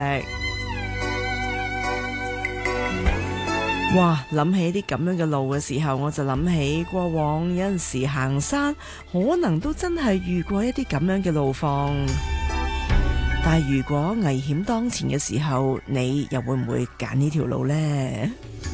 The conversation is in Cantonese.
哇，諗起啲咁樣嘅路嘅時候，我就諗起過往有陣時行山，可能都真係遇過一啲咁樣嘅路況。但係如果危險當前嘅時候，你又會唔會揀呢條路呢？